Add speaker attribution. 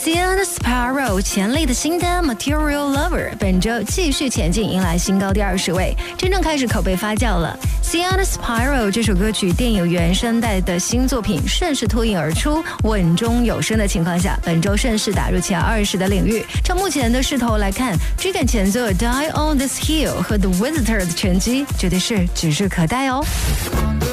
Speaker 1: Sienna Sparrow 潜力的新单 Material Lover 本周继续前进，迎来新高第20位，真正开始口碑发酵了。Sienna Sparrow 这首歌曲电影原声带的新作品顺势脱颖而出，稳中有升的情况下，本周顺势打入前20的领域。照目前的势头来看，追赶前作 Die on This Hill 和 The Visitor 的成绩绝对是指日可待哦。